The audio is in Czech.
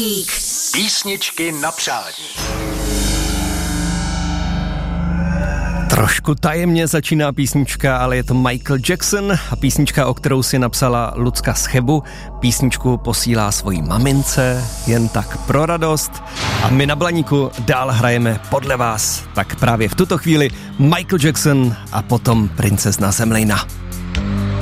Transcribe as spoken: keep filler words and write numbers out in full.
Blaník. Písničky na přání. Trošku tajemně začíná písnička, ale je to Michael Jackson a písnička, o kterou si napsala Lucka z Chebu. Písničku posílá svojí mamince, jen tak pro radost. A my na Blaníku dál hrajeme podle vás. Tak právě v tuto chvíli Michael Jackson a potom Princezna Zemlejna.